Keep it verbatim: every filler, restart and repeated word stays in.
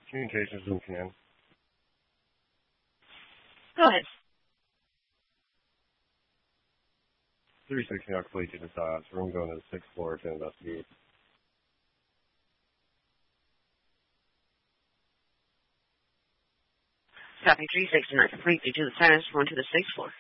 Communications room command. Go ahead. three sixty Knox Fleet to the S A S. Room going to the sixth floor to investigate. Copy three sixty Knox Fleet to the S A S, going to the sixth floor.